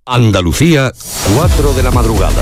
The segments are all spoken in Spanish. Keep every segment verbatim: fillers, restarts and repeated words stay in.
Andalucía, cuatro de la madrugada.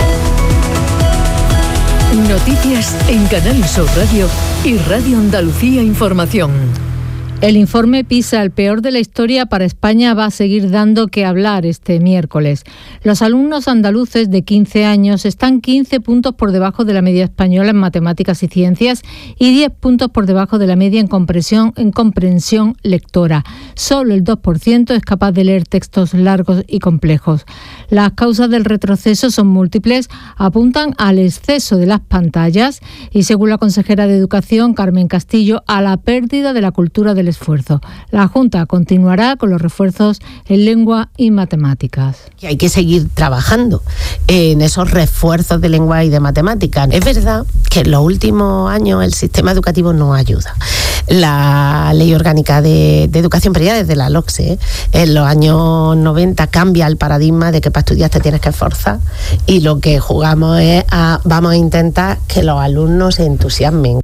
Noticias en Canal Sur Radio y Radio Andalucía Información. El informe PISA, el peor de la historia para España, va a seguir dando que hablar este miércoles. Los alumnos andaluces de quince años están quince puntos por debajo de la media española en matemáticas y ciencias y diez puntos por debajo de la media en comprensión, en comprensión lectora. Solo el dos por ciento es capaz de leer textos largos y complejos. Las causas del retroceso son múltiples, apuntan al exceso de las pantallas y, según la consejera de Educación, Carmen Castillo, a la pérdida de la cultura del esfuerzo. La Junta continuará con los refuerzos en lengua y matemáticas. Y hay que seguir trabajando en esos refuerzos de lengua y de matemáticas. Es verdad que en los últimos años el sistema educativo no ayuda. La Ley Orgánica de, de Educación, pero ya desde la LOCSE, en los años noventa cambia el paradigma de que para estudiar te tienes que esforzar y lo que jugamos es a, vamos a intentar que los alumnos se entusiasmen.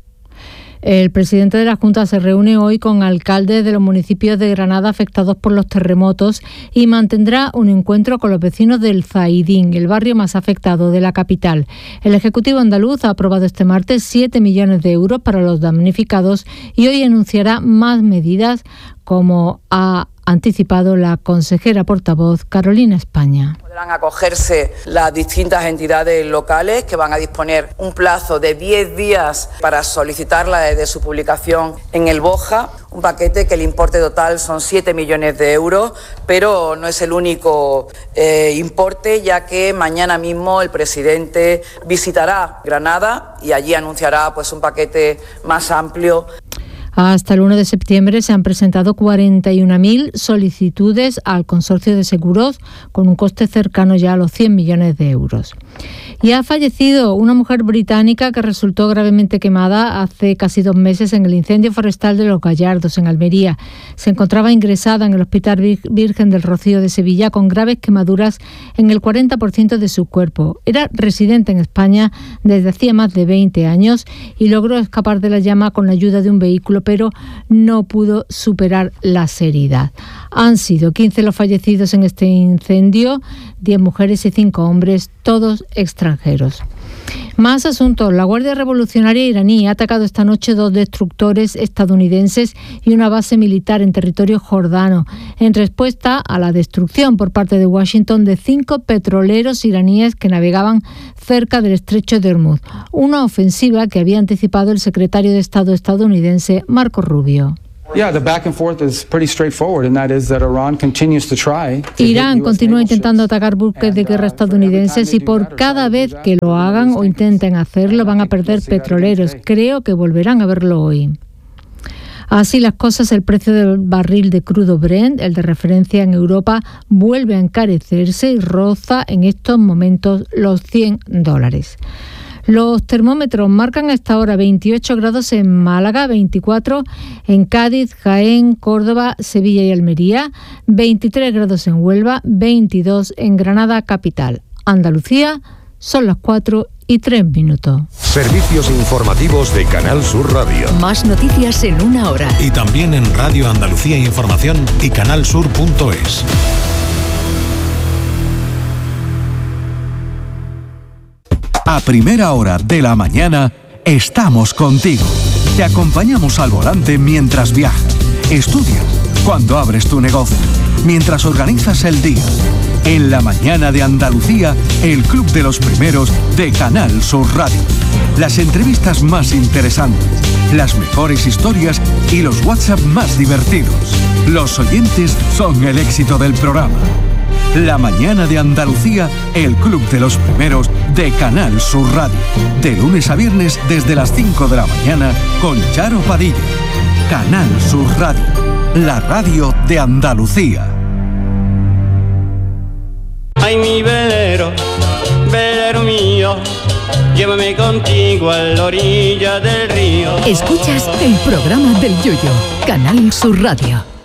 El presidente de la Junta se reúne hoy con alcaldes de los municipios de Granada afectados por los terremotos y mantendrá un encuentro con los vecinos del Zaidín, el barrio más afectado de la capital. El Ejecutivo andaluz ha aprobado este martes siete millones de euros para los damnificados y hoy anunciará más medidas, como ha anticipado la consejera portavoz Carolina España. Podrán acogerse las distintas entidades locales, que van a disponer un plazo de diez días para solicitarla desde su publicación en el BOJA, un paquete que el importe total son siete millones de euros, pero no es el único eh, importe, ya que mañana mismo el presidente visitará Granada y allí anunciará pues un paquete más amplio. Hasta el uno de septiembre se han presentado cuarenta y una mil solicitudes al consorcio de seguros con un coste cercano ya a los cien millones de euros. Y ha fallecido una mujer británica que resultó gravemente quemada hace casi dos meses en el incendio forestal de Los Gallardos, en Almería. Se encontraba ingresada en el Hospital Virgen del Rocío de Sevilla con graves quemaduras en el cuarenta por ciento de su cuerpo. Era residente en España desde hacía más de veinte años y logró escapar de la llama con la ayuda de un vehículo, pero no pudo superar las heridas. Han sido quince los fallecidos en este incendio, diez mujeres y cinco hombres, todos extranjeros. Más asuntos. La Guardia Revolucionaria iraní ha atacado esta noche dos destructores estadounidenses y una base militar en territorio jordano, en respuesta a la destrucción por parte de Washington de cinco petroleros iraníes que navegaban cerca del estrecho de Hormuz. Una ofensiva que había anticipado el secretario de Estado estadounidense, Marco Rubio. Irán continúa intentando atacar buques de guerra estadounidenses y por cada vez que lo hagan o intenten hacerlo van a perder petroleros. Creo que volverán a verlo hoy. Así las cosas, el precio del barril de crudo Brent, el de referencia en Europa, vuelve a encarecerse y roza en estos momentos los cien dólares. Los termómetros marcan hasta ahora veintiocho grados en Málaga, veinticuatro en Cádiz, Jaén, Córdoba, Sevilla y Almería, veintitrés grados en Huelva, veintidós en Granada capital. Andalucía, son las cuatro y tres minutos. Servicios informativos de Canal Sur Radio. Más noticias en una hora. Y también en Radio Andalucía Información y canalsur punto es. A primera hora de la mañana estamos contigo. Te acompañamos al volante mientras viajas, estudias, cuando abres tu negocio, mientras organizas el día. En la mañana de Andalucía, el Club de los Primeros de Canal Sur Radio. Las entrevistas más interesantes, las mejores historias y los WhatsApp más divertidos. Los oyentes son el éxito del programa. La mañana de Andalucía, el Club de los Primeros de Canal Sur Radio. De lunes a viernes desde las cinco de la mañana con Charo Padilla. Canal Sur Radio, la radio de Andalucía. Ay, mi velero, velero mío, llévame contigo a la orilla del río. Escuchas el programa del Yoyo, Canal Sur Radio.